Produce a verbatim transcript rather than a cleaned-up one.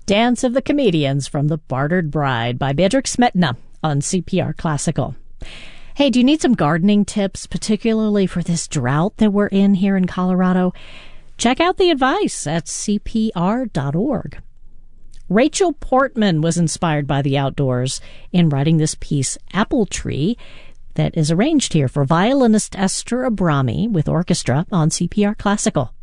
Dance of the Comedians from The Bartered Bride by Bedřich Smetana on C P R Classical. Hey, do you need some gardening tips, particularly for this drought that we're in here in Colorado? Check out the advice at C P R dot org. Rachel Portman was inspired by the outdoors in writing this piece, Apple Tree, that is arranged here for violinist Esther Abrami with orchestra on C P R Classical.